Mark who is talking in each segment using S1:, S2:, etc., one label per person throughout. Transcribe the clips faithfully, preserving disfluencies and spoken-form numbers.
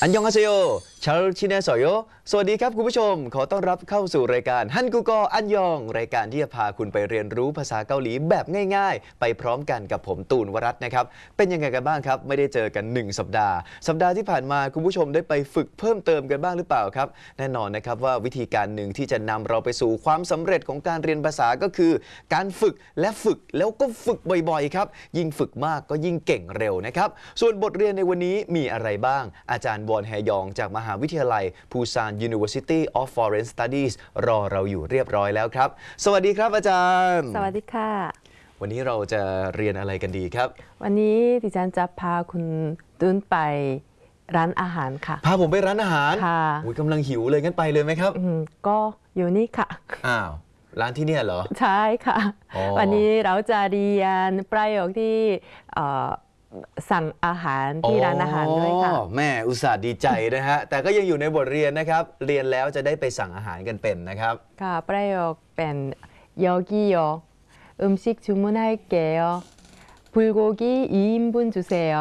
S1: อันยองอาเซโยชาลชินเนสโยสวัสดีครับคุณผู้ชมขอต้อนรับเข้าสู่รายการฮันกูกออันยองรายการที่จะพาคุณไปเรียนรู้ภาษาเกาหลีแบบง่ายๆไปพร้อมกันกับผมตูนวรัตน์นะครับเป็นยังไงกันบ้างครับไม่ได้เจอกันหนึ่งสัปดาห์สัปดาห์ที่ผ่านมาคุณผู้ชมได้ไปฝึกเพิ่มเติมกันบ้างหรือเปล่าครับแน่นอนนะครับว่าวิธีการหนึ่งที่จะนำเราไปสู่ความสำเร็จของการเรียนภาษาก็คือการฝึกและฝึกแล้วก็ฝึกบ่อยๆครับยิ่งฝึกมากก็ยิ่งเก่งเร็วนะครับส่วนบทเรียนในวันนี้มีอะไรบ้างอาจารย์วอนแฮยองจากมหาวิทยาลัยปูซาน University of Foreign Studies รอเราอยู่เรียบร้อยแล้วครับสวัสดีครับอาจารย์
S2: สวัสดีค่ะ
S1: วันนี้เราจะเรียนอะไรกันดีครับ
S2: วันนี้ดิฉันจะพาคุณตุ้นไปร้านอาหารค่ะ
S1: พาผมไปร้านอาหาร
S2: ค่ะ
S1: อุ้ยกำลังหิวเลยงั้นไปเลยไหมครับ
S2: ก็อยู่นี่ค่ะ
S1: อ้าวร้านที่เนี่ยเหรอ
S2: ใช่ค่ะวันนี้เราจะเรียนประโยคที่สั่งอาหารที่ร้านอาหารด้วยค่ะ
S1: แม่อุตส่าห์ดีใจนะฮะแต่ก็ยังอยู่ในบทเรียนนะครับเรียนแล้วจะได้ไปสั่งอาหารกันเป็นนะครับ
S2: ค่ะประโยคเป็น여기요 음식 주문할게요 불고기 이 인분 주세요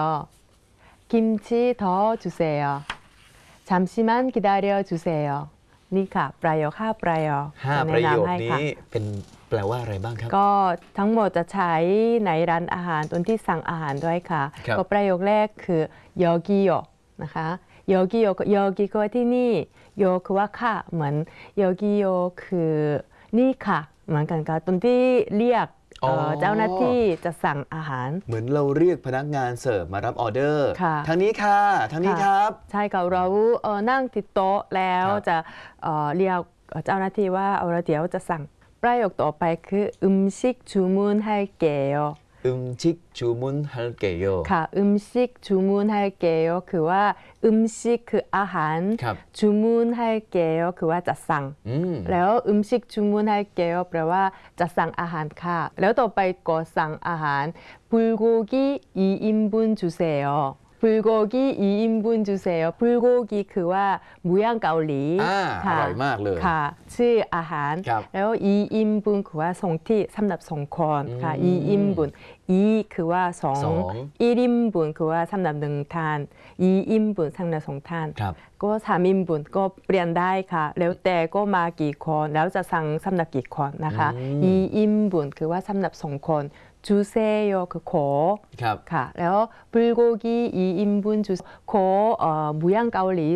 S2: 김치 더 주세요 잠시만 기다려 주세요นี่ค่ะประโยคห้าประโยค
S1: ห้าประโยคนี้เป็นแปลว่าอะไรบ้างครับ
S2: ก็ทั้งหมดจะใช้ในร้านอาหารตอนที่สั่งอาหารด้วยค่ะก็ประโยคแรกคือยอกิโยนะคะยอกิโยยอกิคือที่นี่โยคือว่าค่ะเหมือนยอกิโยคือนี่ค่ะเหมือนกันค่ะตอนที่เรียกเจ้าหน้าที่จะสั่งอาหาร
S1: เหมือนเราเรียกพนักงานเสิร์ฟมารับออเดอร์ทางนี้ค่ะทางนี้ครับ
S2: ใช่ค่ะเรานั่งที่โต๊ะแล้วจะเรียกเจ้าหน้าที่ว่าเอาเดี๋ยวจะสั่งประโยคต่อไปคือ음식주문할게요
S1: 음식주문할게요
S2: ค่ะ음식주문할게요คือว่า음식คืออาหาร주문할게요คือว่าจะสั่งแล้ว음식주문할게요แปลว่าจะสั่งอาหารค่ะแล้วต่อไปก็สั่งอาหาร불고기 이 인분 주세요 불고기 이 인분 주세요 불고기คือว่าหมูย่างเกาหลี
S1: อร่อยมากเลย
S2: ค่ะชื่ออาหารแล้ว이 인분คือว่าสองที่สำหรับสองคนค่ะ이 인분 이คือว่าสอง일 인분คือว่าสำหรับหนึ่งทาน이 인분สำหรับสองทานก็สาม인분ก็เปลี่ยนได้ค่ะแล้วแต่ก็มากี่คนแล้วจะสั่งสำหรับกี่คนนะคะ이 인분คือว่าสำหรับสองคน주세요คือขอค่ะแล้ว불고기 이 인분 주세요ขอหมูย่างเกาหลี